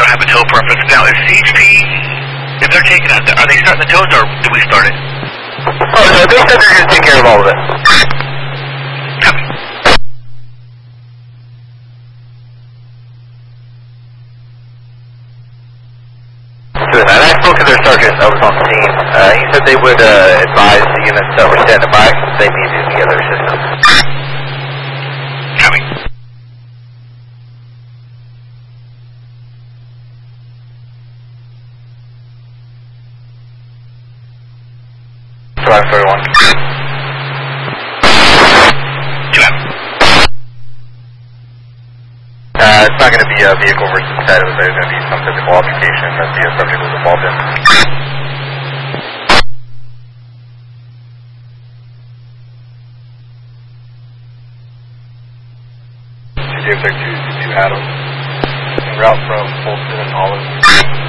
don't have a tow preference. Now, is CHP, if they're taking it, are they starting the tows or do we start it? Oh, no, they said they're going to take care of all of it. Copy. I spoke to their sergeant that was on the scene. He said they would advise the units that were standing by because they needed the other systems. Copy. Drive 31. 2M. It's not going to be a vehicle versus side of it. There's going to be some physical altercation that the subject was involved in. CJ 32 Adams, en route from Fulton and Olive.